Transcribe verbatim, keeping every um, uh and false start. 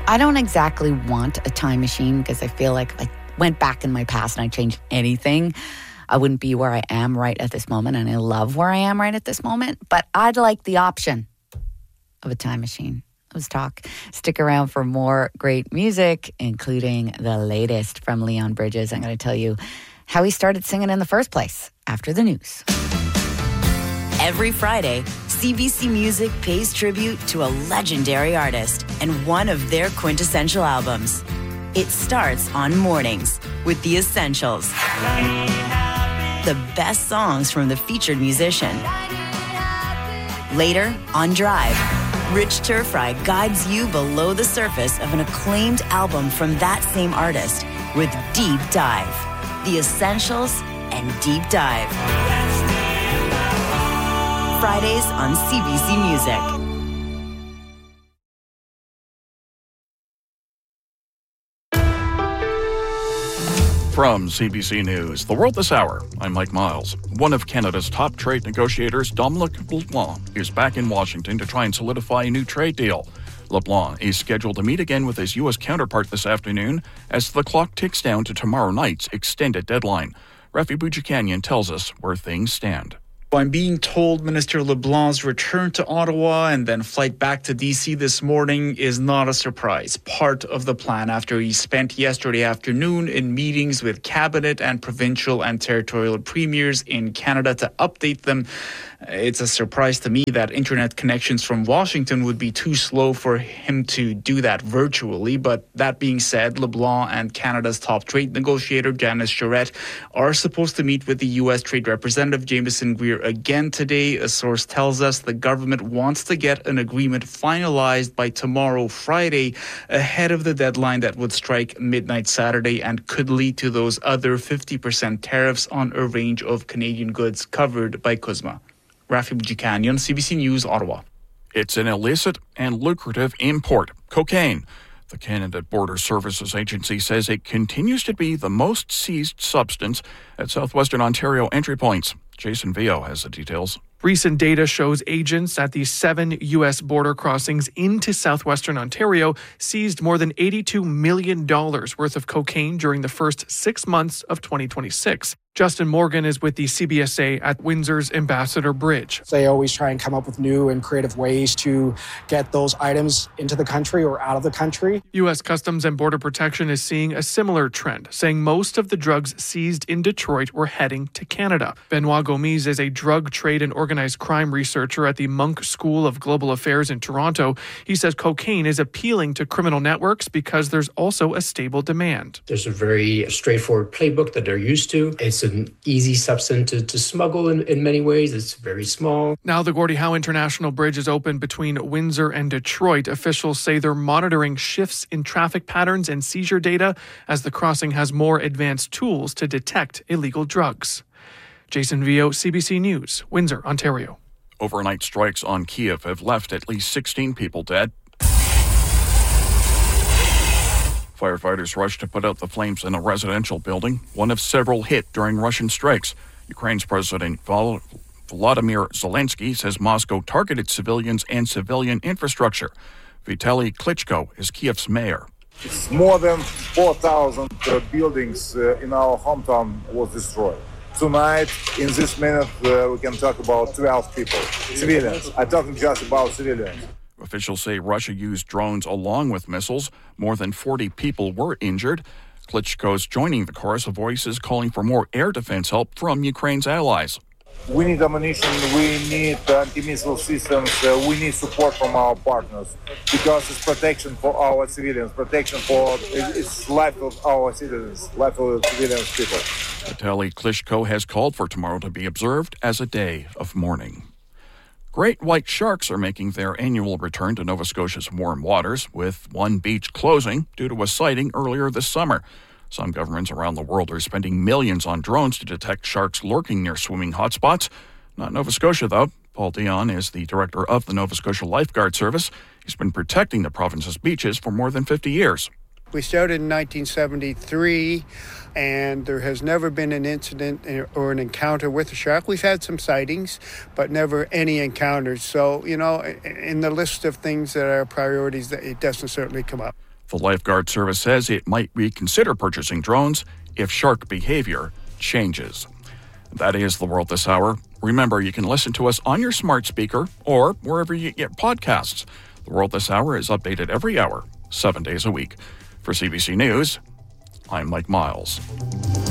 I don't exactly want a time machine because I feel like I went back in my past and I changed anything, I wouldn't be where I am right at this moment, and I love where I am right at this moment, but I'd like the option of a time machine. Let's talk. Stick around for more great music, including the latest from Leon Bridges. I'm going to tell you how he started singing in the first place after the news. Every Friday, C B C Music pays tribute to a legendary artist and one of their quintessential albums. It starts on mornings with The Essentials. The best songs from the featured musician. Later, on Drive, Rich Turfry guides you below the surface of an acclaimed album from that same artist with Deep Dive. The Essentials and Deep Dive. Fridays on C B C Music. From C B C News, The World This Hour, I'm Mike Miles. One of Canada's top trade negotiators, Dominic LeBlanc, is back in Washington to try and solidify a new trade deal. LeBlanc is scheduled to meet again with his U S counterpart this afternoon as the clock ticks down to tomorrow night's extended deadline. Rafi Boudjikanian tells us where things stand. I'm being told Minister LeBlanc's return to Ottawa and then flight back to D C this morning is not a surprise. Part of the plan after he spent yesterday afternoon in meetings with cabinet and provincial and territorial premiers in Canada to update them. It's a surprise to me that internet connections from Washington would be too slow for him to do that virtually. But that being said, LeBlanc and Canada's top trade negotiator, Janice Charette, are supposed to meet with the U S Trade Representative Jameson Greer again today. A source tells us the government wants to get an agreement finalized by tomorrow, Friday, ahead of the deadline that would strike midnight Saturday and could lead to those other fifty percent tariffs on a range of Canadian goods covered by CUSMA. Rafi Boudjikanian, C B C News, Ottawa. It's an illicit and lucrative import, cocaine. The Canada Border Services Agency says it continues to be the most seized substance at southwestern Ontario entry points. Jason Vio has the details. Recent data shows agents at the seven U S border crossings into southwestern Ontario seized more than eighty-two million dollars worth of cocaine during the first six months of twenty twenty-six. Justin Morgan is with the C B S A at Windsor's Ambassador Bridge. They always try and come up with new and creative ways to get those items into the country or out of the country. U S Customs and Border Protection is seeing a similar trend, saying most of the drugs seized in Detroit were heading to Canada. Benoit Gomis is a drug trade and organized crime researcher at the Munk School of Global Affairs in Toronto. He says cocaine is appealing to criminal networks because there's also a stable demand. There's a very straightforward playbook that they're used to. It's an easy substance to, to smuggle in, in many ways. It's very small. Now the Gordie Howe International Bridge is open between Windsor and Detroit. Officials say they're monitoring shifts in traffic patterns and seizure data as the crossing has more advanced tools to detect illegal drugs. Jason Vio, C B C News, Windsor, Ontario. Overnight strikes on Kyiv have left at least sixteen people dead. Firefighters rushed to put out the flames in a residential building, one of several hit during Russian strikes. Ukraine's President Vol- Volodymyr Zelensky says Moscow targeted civilians and civilian infrastructure. Vitaly Klitschko is Kyiv's mayor. It's more than four thousand uh, buildings uh, in our hometown was destroyed. Tonight, in this minute, uh, we can talk about twelve people, civilians. I'm talking just about civilians. Officials say Russia used drones along with missiles. More than forty people were injured. Klitschko's joining the chorus of voices calling for more air defense help from Ukraine's allies. We need ammunition, we need anti-missile systems, uh, we need support from our partners because it's protection for our civilians, protection for it's life of our citizens, life of civilians people. Vitaly Klitschko has called for tomorrow to be observed as a day of mourning. Great white sharks are making their annual return to Nova Scotia's warm waters, with one beach closing due to a sighting earlier this summer. Some governments around the world are spending millions on drones to detect sharks lurking near swimming hotspots. Not Nova Scotia, though. Paul Dion is the director of the Nova Scotia Lifeguard Service. He's been protecting the province's beaches for more than fifty years. We started in nineteen seventy-three, and there has never been an incident or an encounter with a shark. We've had some sightings, but never any encounters. So, you know, in the list of things that are priorities, it doesn't certainly come up. The lifeguard service says it might reconsider purchasing drones if shark behavior changes. That is the World This Hour. Remember, you can listen to us on your smart speaker or wherever you get podcasts. The World This Hour is updated every hour, seven days a week. For C B C News, I'm Mike Miles.